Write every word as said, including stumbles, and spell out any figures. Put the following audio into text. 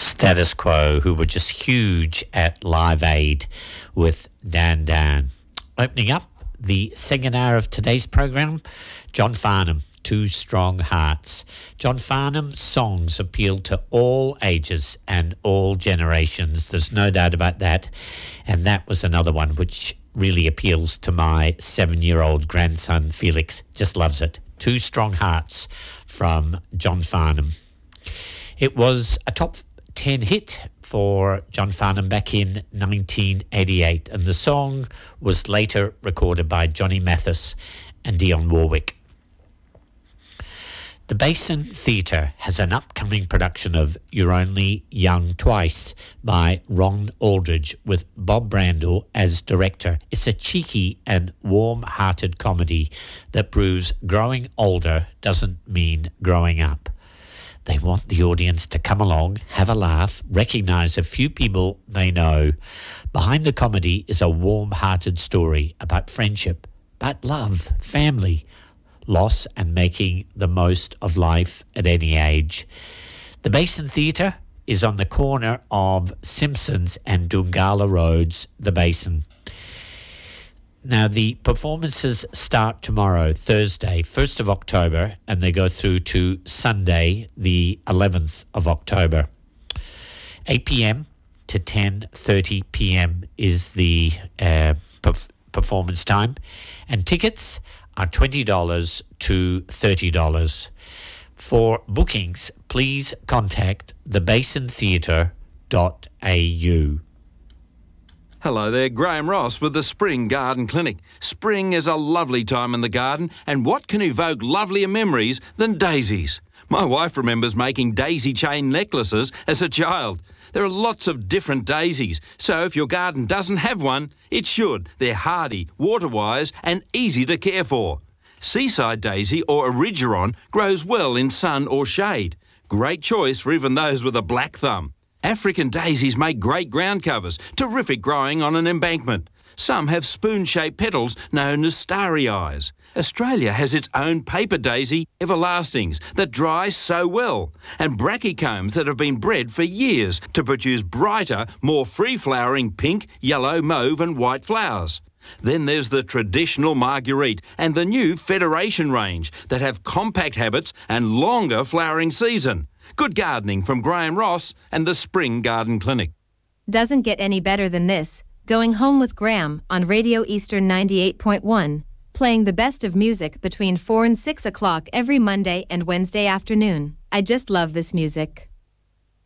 Status Quo, who were just huge at Live Aid with Dan Dan. Opening up the second hour of today's program, John Farnham, Two Strong Hearts. John Farnham's songs appeal to all ages and all generations. There's no doubt about that. And that was another one which really appeals to my seven-year-old grandson, Felix. Just loves it. Two Strong Hearts from John Farnham. It was a top ten hit for John Farnham back in nineteen eighty-eight, and the song was later recorded by Johnny Mathis and Dionne Warwick. The Basin Theatre has an upcoming production of You're Only Young Twice by Ron Aldridge with Bob Brandel as director. It's a cheeky and warm-hearted comedy that proves growing older doesn't mean growing up. They want the audience to come along, have a laugh, recognise a few people they know. Behind the comedy is a warm-hearted story about friendship, about love, family, loss and making the most of life at any age. The Basin Theatre is on the corner of Simpsons and Dungala Roads, the Basin. Now, the performances start tomorrow, Thursday, first of October, and they go through to Sunday, the eleventh of October. eight p.m. to ten thirty p.m. is the uh, perf- performance time, and tickets are twenty dollars to thirty dollars. For bookings, please contact the basin theatre dot a u. Hello there, Graham Ross with the Spring Garden Clinic. Spring is a lovely time in the garden, and what can evoke lovelier memories than daisies? My wife remembers making daisy chain necklaces as a child. There are lots of different daisies, so if your garden doesn't have one, it should. They're hardy, water-wise and easy to care for. Seaside daisy or erigeron grows well in sun or shade. Great choice for even those with a black thumb. African daisies make great ground covers, terrific growing on an embankment. Some have spoon-shaped petals known as starry eyes. Australia has its own paper daisy, everlastings, that dry so well, and brachycombs that have been bred for years to produce brighter, more free-flowering pink, yellow, mauve and white flowers. Then there's the traditional marguerite and the new Federation range that have compact habits and longer flowering season. Good gardening from Graham Ross and the Spring Garden Clinic. Doesn't get any better than this. Going Home with Graham on Radio Eastern ninety-eight point one. Playing the best of music between four and six o'clock every Monday and Wednesday afternoon. I just love this music.